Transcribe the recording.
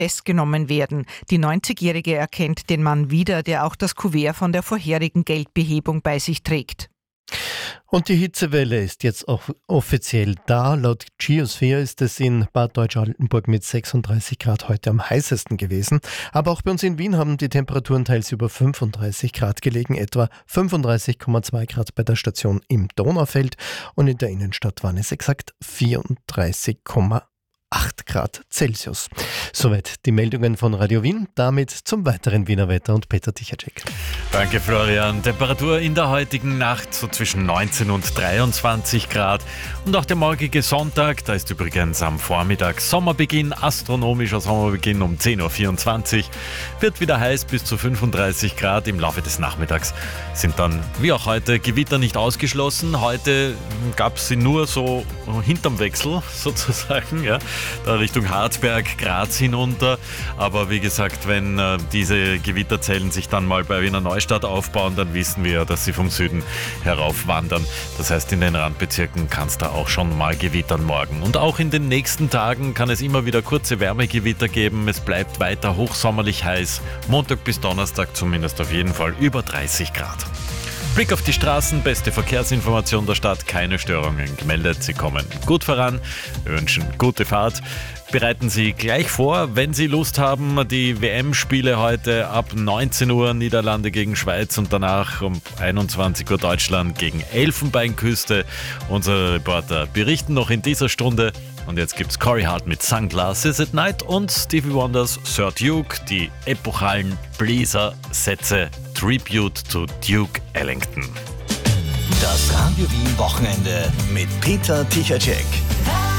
festgenommen werden. Die 90-Jährige erkennt den Mann wieder, der auch das Kuvert von der vorherigen Geldbehebung bei sich trägt. Und die Hitzewelle ist jetzt auch offiziell da. Laut Geosphere ist es in Bad Deutsch-Altenburg mit 36 Grad heute am heißesten gewesen. Aber auch bei uns in Wien haben die Temperaturen teils über 35 Grad gelegen, etwa 35,2 Grad bei der Station im Donaufeld. Und in der Innenstadt waren es exakt 34,8 Grad Celsius. Soweit die Meldungen von Radio Wien. Damit zum weiteren Wiener Wetter und Peter Tichacek. Danke Florian. Temperatur in der heutigen Nacht so zwischen 19 und 23 Grad. Und auch der morgige Sonntag, da ist übrigens am Vormittag Sommerbeginn, astronomischer Sommerbeginn um 10.24 Uhr. Wird wieder heiß bis zu 35 Grad. Im Laufe des Nachmittags sind dann, wie auch heute, Gewitter nicht ausgeschlossen. Heute gab es sie nur so hinterm Wechsel sozusagen, ja. Da Richtung Harzberg, Graz hinunter. Aber wie gesagt, wenn diese Gewitterzellen sich dann mal bei Wiener Neustadt aufbauen, dann wissen wir ja, dass sie vom Süden herauf wandern. Das heißt, in den Randbezirken kann es da auch schon mal gewittern morgen. Und auch in den nächsten Tagen kann es immer wieder kurze Wärmegewitter geben. Es bleibt weiter hochsommerlich heiß. Montag bis Donnerstag zumindest auf jeden Fall über 30 Grad. Blick auf die Straßen, beste Verkehrsinformation der Stadt, keine Störungen gemeldet. Sie kommen gut voran, wir wünschen gute Fahrt. Bereiten Sie gleich vor, wenn Sie Lust haben, die WM-Spiele heute ab 19 Uhr Niederlande gegen Schweiz und danach um 21 Uhr Deutschland gegen Elfenbeinküste. Unsere Reporter berichten noch in dieser Stunde. Und jetzt gibt's Corey Hart mit Sunglasses at Night und Stevie Wonders Sir Duke, die epochalen Bläser-Sätze Tribute to Duke Ellington. Das Radio Wien Wochenende mit Peter Tichacek.